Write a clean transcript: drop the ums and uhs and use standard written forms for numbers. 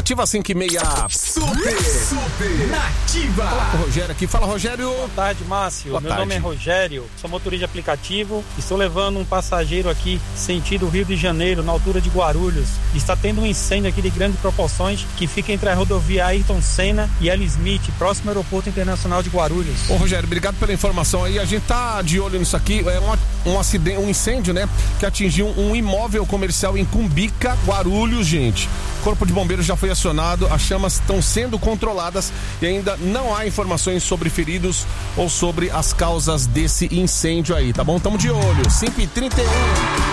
Nativa 5:30. Super Nativa. O Rogério aqui. Fala, Rogério. Boa tarde, Márcio. Boa Meu tarde. nome é Rogério, sou motorista de aplicativo. Estou levando um passageiro aqui, sentido Rio de Janeiro, na altura de Guarulhos. Está tendo um incêndio aqui de grandes proporções que fica entre a rodovia Ayrton Senna e L. Smith, próximo ao Aeroporto Internacional de Guarulhos. Ô, Rogério, obrigado pela informação aí. A gente tá de olho nisso aqui. É um acidente, um incêndio, né? Que atingiu um imóvel comercial em Cumbica, Guarulhos, gente. O Corpo de Bombeiros já foi acionado, as chamas estão sendo controladas e ainda não há informações sobre feridos ou sobre as causas desse incêndio aí, tá bom? Tamo de olho. 5h31.